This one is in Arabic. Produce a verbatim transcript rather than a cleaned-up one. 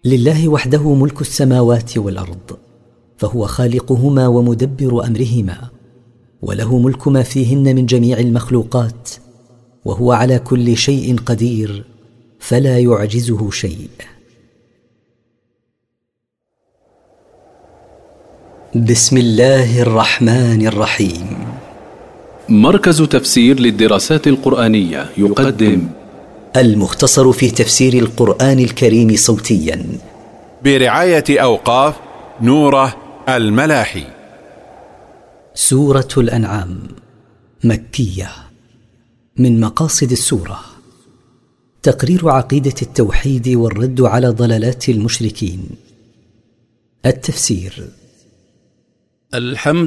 لله وحده ملك السماوات والأرض، فهو خالقهما ومدبر أمرهما، وله ملك ما فيهن من جميع المخلوقات، وهو على كل شيء قدير، فلا يعجزه شيء. بسم الله الرحمن الرحيم. مركز تفسير للدراسات القرآنية يقدم المختصر في تفسير القرآن الكريم صوتيا برعاية أوقاف نوره الملاحي. سورة الأنعام مكية. من مقاصد السورة تقرير عقيدة التوحيد والرد على ضلالات المشركين. التفسير. الحمد